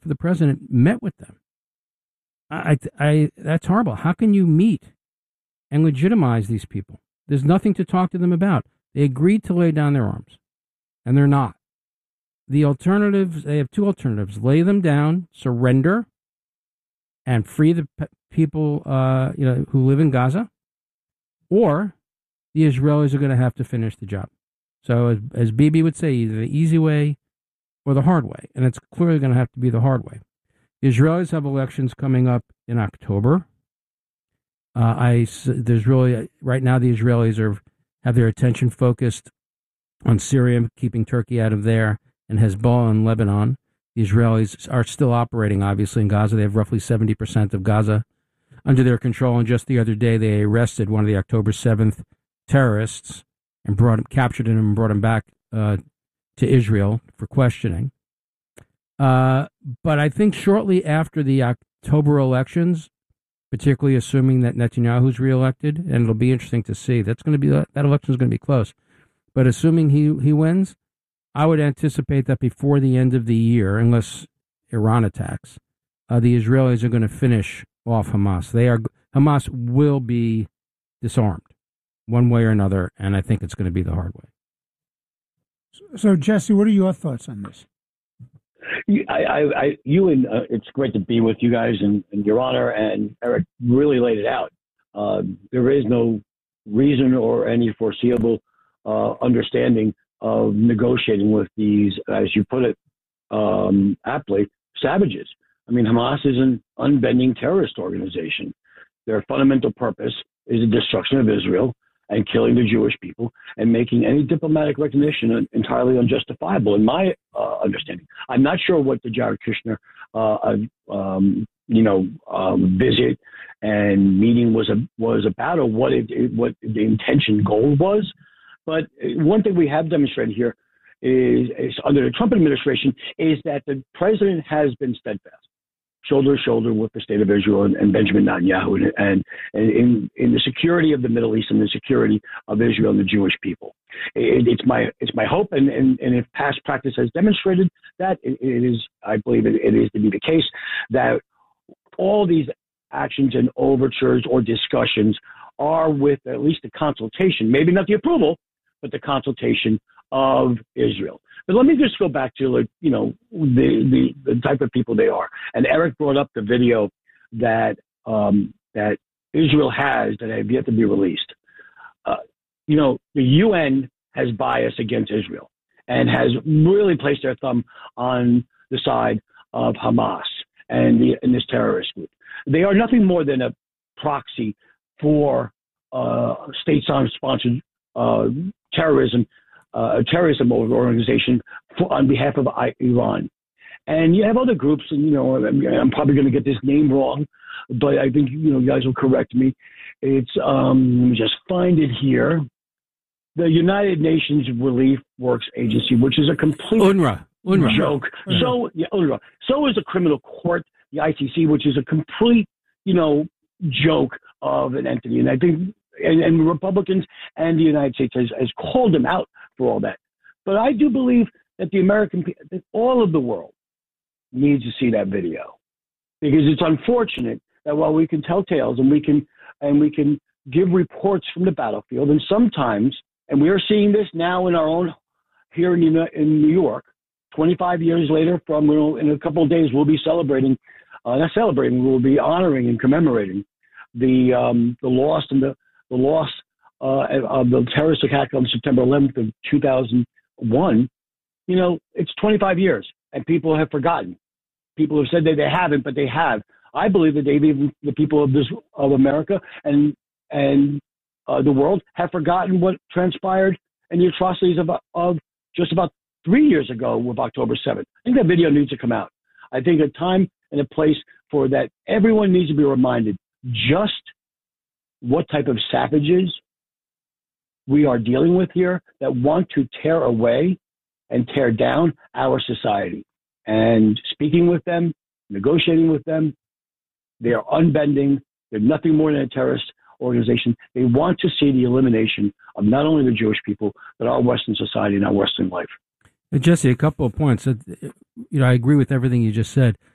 after the president met with them. That's horrible. How can you meet and legitimize these people? There's nothing to talk to them about. They agreed to lay down their arms, and they're not. The alternatives, they have two alternatives: lay them down, surrender, and free the people, who live in Gaza, or the Israelis are going to have to finish the job. So, as Bibi would say, either the easy way or the hard way, and it's clearly going to have to be the hard way. The Israelis have elections coming up in October. There's really right now the Israelis have their attention focused on Syria, keeping Turkey out of there, and Hezbollah in Lebanon. The Israelis are still operating, obviously, in Gaza. They have roughly 70% of Gaza under their control. And just the other day, they arrested one of the October 7th terrorists and captured him and brought him back to Israel for questioning. But I think shortly after the October elections, particularly assuming that Netanyahu's reelected, and it'll be interesting to see. That election is going to be close. But assuming he wins, I would anticipate that before the end of the year, unless Iran attacks, the Israelis are going to finish off Hamas. Hamas will be disarmed one way or another, and I think it's going to be the hard way. So, Jesse, what are your thoughts on this? It's great to be with you guys, and Your Honor and Eric really laid it out. There is no reason or any foreseeable understanding of negotiating with these, as you put it aptly, savages. I mean, Hamas is an unbending terrorist organization. Their fundamental purpose is the destruction of Israel and killing the Jewish people and making any diplomatic recognition entirely unjustifiable, in my understanding. I'm not sure what the Jared Kushner, visit and meeting was about, or what the intention goal was. But one thing we have demonstrated here is under the Trump administration is that the president has been steadfast, shoulder to shoulder with the state of Israel and Benjamin Netanyahu, and in the security of the Middle East and the security of Israel and the Jewish people. It's my hope, and if past practice has demonstrated that, I believe it is to be the case, that all these actions and overtures or discussions are with at least the consultation, maybe not the approval, but the consultation of Israel. But let me just go back to the type of people they are. And Eric brought up the video that Israel has that have yet to be released. The UN has bias against Israel and has really placed their thumb on the side of Hamas and this terrorist group. They are nothing more than a proxy for state-sponsored terrorism organization on behalf of Iran. And you have other groups, and I'm probably going to get this name wrong, but I think you guys will correct me. It's let me just find it here. The United Nations Relief Works Agency, which is a complete UNRWA joke. UNRWA. So UNRWA. So is the criminal court, the ICC, which is a complete joke of an entity. And I think and Republicans and the United States has called them out for all that. But I do believe that that all of the world needs to see that video, because it's unfortunate that while we can tell tales and we can give reports from the battlefield, and sometimes, and we are seeing this now in our own here in New York, 25 years later, in a couple of days we'll be celebrating, we'll be honoring and commemorating the loss of the terrorist attack on September 11th of 2001. It's 25 years, and people have forgotten. People have said that they haven't, but they have. I believe that the people of America and the world have forgotten what transpired and the atrocities of just about 3 years ago with October 7th. I think that video needs to come out. I think a time and a place for that. Everyone needs to be reminded just what type of savages we are dealing with here that want to tear away and tear down our society. And speaking with them, negotiating with them, they are unbending. They're nothing more than a terrorist organization. They want to see the elimination of not only the Jewish people, but our Western society and our Western life. Jesse, a couple of points. I agree with everything you just said.